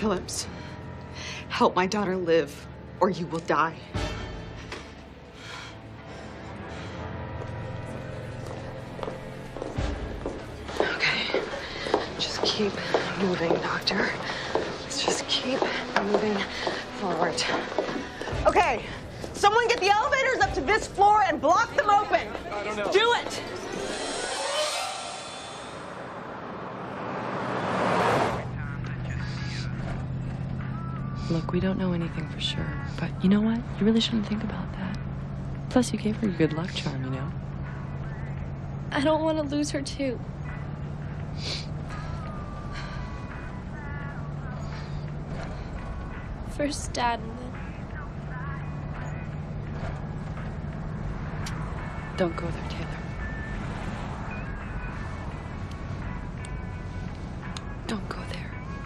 Phillips, help my daughter live, or you will die. Okay, just keep moving, doctor. Let's just keep moving forward. Okay, someone get the elevators up to this floor and block them open. I don't know. Do it. Look, we don't know anything for sure, but you know what? You really shouldn't think about that. Plus, you gave her your good luck charm, you know? I don't want to lose her, too. First Dad, and then... Don't go there, Taylor. Don't go there.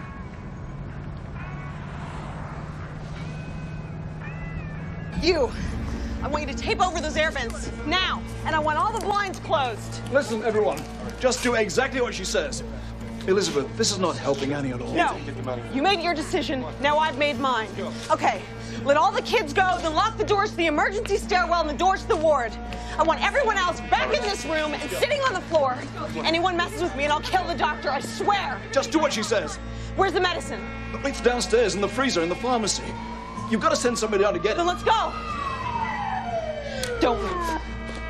You, I want you to tape over those air vents, now. And I want all the blinds closed. Listen, everyone. Just do exactly what she says. Elizabeth, this is not helping Annie at all. No, you made your decision, now I've made mine. Okay, let all the kids go, then lock the doors to the emergency stairwell and the doors to the ward. I want everyone else back in this room and sitting on the floor. Anyone messes with me and I'll kill the doctor, I swear. Just do what she says. Where's the medicine? It's downstairs in the freezer in the pharmacy. You've got to send somebody out to get it. Then let's go. Don't move.